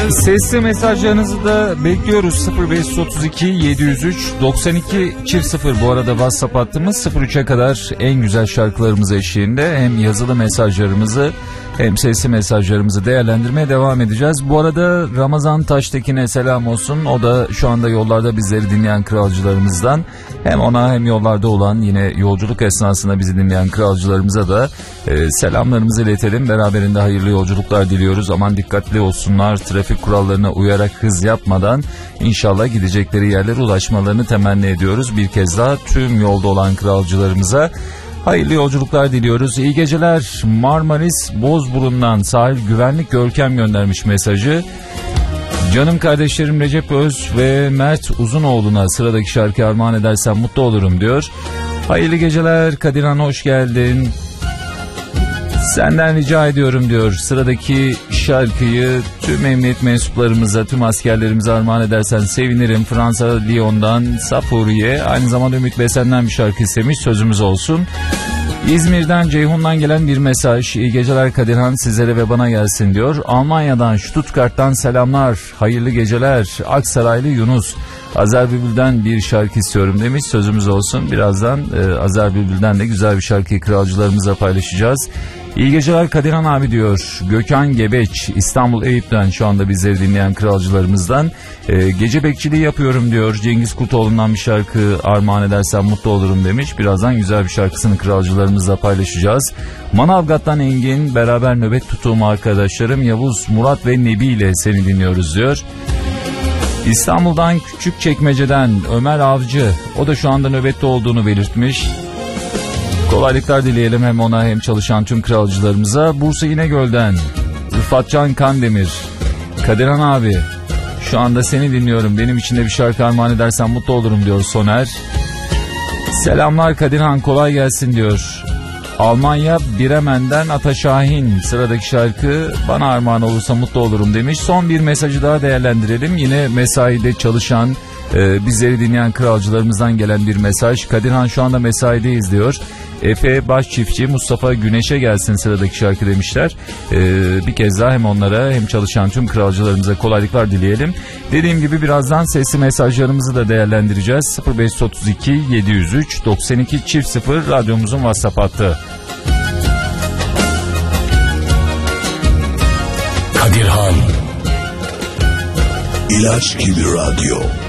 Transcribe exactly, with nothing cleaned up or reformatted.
Sesli mesajlarınızı da bekliyoruz. sıfır beş otuz iki yedi yüz üç doksan iki çift sıfır bu arada WhatsApp hattımız. sıfır üçe kadar en güzel şarkılarımız eşliğinde hem yazılı mesajlarımızı hem sesli mesajlarımızı değerlendirmeye devam edeceğiz. Bu arada Ramazan Taştekin'e selam olsun. O da şu anda yollarda bizleri dinleyen kralcılarımızdan. Hem ona hem yollarda olan yine yolculuk esnasında bizi dinleyen kralcılarımıza da e, selamlarımızı iletelim. Beraberinde hayırlı yolculuklar diliyoruz. Aman dikkatli olsunlar. Trafik kurallarına uyarak hız yapmadan inşallah gidecekleri yerlere ulaşmalarını temenni ediyoruz. Bir kez daha tüm yolda olan kralcılarımıza hayırlı yolculuklar diliyoruz. İyi geceler. Marmaris Bozburun'dan Sahil Güvenlik Görkem göndermiş mesajı. Canım kardeşlerim Recep Öz ve Mert Uzunoğlu'na sıradaki şarkı armağan edersem mutlu olurum diyor. Hayırlı geceler Kadirhan, hoş geldin. Senden rica ediyorum diyor. Sıradaki şarkıyı tüm emniyet mensuplarımıza, tüm askerlerimize armağan edersen sevinirim. Fransa Lyon'dan Safuriye. Aynı zamanda Ümit Besen'den bir şarkı istemiş, sözümüz olsun. İzmir'den Ceyhun'dan gelen bir mesaj. İyi geceler Kadirhan, sizlere ve bana gelsin diyor. Almanya'dan Stuttgart'tan selamlar. Hayırlı geceler. Aksaraylı Yunus. Azer Bülbül'den bir şarkı istiyorum demiş, sözümüz olsun. Birazdan e, Azer Bülbül'den de güzel bir şarkıyı kralcılarımızla paylaşacağız. İyi geceler Kadirhan abi diyor. Gökhan Gebeç İstanbul Eyüp'ten şu anda bizleri dinleyen kralcılarımızdan. E, gece bekçiliği yapıyorum diyor. Cengiz Kurtoğlu'ndan bir şarkı armağan edersem mutlu olurum demiş. Birazdan güzel bir şarkısını kralcılarımızla paylaşacağız. Manavgat'tan Engin, beraber nöbet tuttuğum arkadaşlarım Yavuz, Murat ve Nebi ile seni dinliyoruz diyor. İstanbul'dan Küçükçekmece'den Ömer Avcı, o da şu anda nöbette olduğunu belirtmiş. Kolaylıklar dileyelim hem ona hem çalışan tüm kralcılarımıza. Bursa İnegöl'den Rıfatcan Kandemir, Kadirhan abi şu anda seni dinliyorum, benim için de bir şarkı armağan edersen mutlu olurum diyor Soner. Selamlar Kadirhan, kolay gelsin diyor. Almanya Bremen'den Ata Şahin, sıradaki şarkı bana armağan olursa mutlu olurum demiş. Son bir mesajı daha değerlendirelim. Yine mesaide çalışan, e, bizleri dinleyen kralcılarımızdan gelen bir mesaj. Kadirhan şu anda mesaideyiz diyor. Efe Başçiftçi, Mustafa Güneş'e gelsin sıradaki şarkı demişler. E, bir kez daha hem onlara hem çalışan tüm kralcılarımıza kolaylıklar dileyelim. Dediğim gibi birazdan sesli mesajlarımızı da değerlendireceğiz. sıfır beş otuz iki yedi yüz üç doksan iki çift sıfır radyomuzun WhatsApp hattı. Kadirhan İlaç gibi radyo.